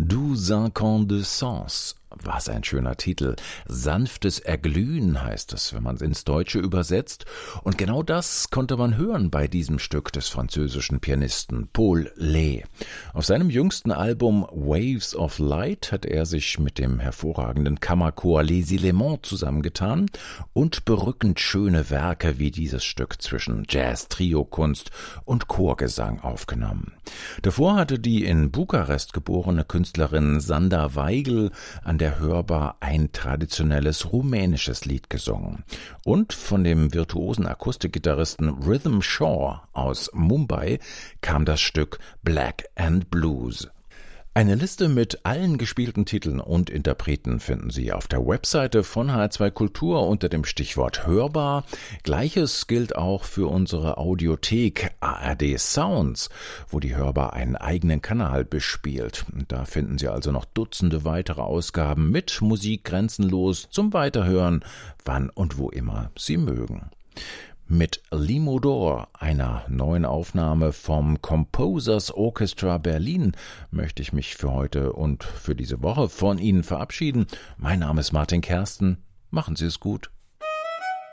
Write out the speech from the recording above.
Du Cinquante de Sens. Was ein schöner Titel. Sanftes Erglühen heißt es, wenn man es ins Deutsche übersetzt. Und genau das konnte man hören bei diesem Stück des französischen Pianisten Paul Lé. Auf seinem jüngsten Album Waves of Light hat er sich mit dem hervorragenden Kammerchor Les Elements zusammengetan und berückend schöne Werke wie dieses Stück zwischen Jazz-Trio-Kunst und Chorgesang aufgenommen. Davor hatte die in Bukarest geborene Künstlerin Sanda Weigel an der Hörbar ein traditionelles rumänisches Lied gesungen. Und von dem virtuosen Akustikgitarristen Rhythm Shaw aus Mumbai kam das Stück Black and Blues. Eine Liste mit allen gespielten Titeln und Interpreten finden Sie auf der Webseite von HR2 Kultur unter dem Stichwort Hörbar. Gleiches gilt auch für unsere Audiothek ARD Sounds, wo die Hörbar einen eigenen Kanal bespielt. Da finden Sie also noch Dutzende weitere Ausgaben mit Musik grenzenlos zum Weiterhören, wann und wo immer Sie mögen. Mit Limodor, einer neuen Aufnahme vom Composers Orchestra Berlin, möchte ich mich für heute und für diese Woche von Ihnen verabschieden. Mein Name ist Martin Kersten. Machen Sie es gut.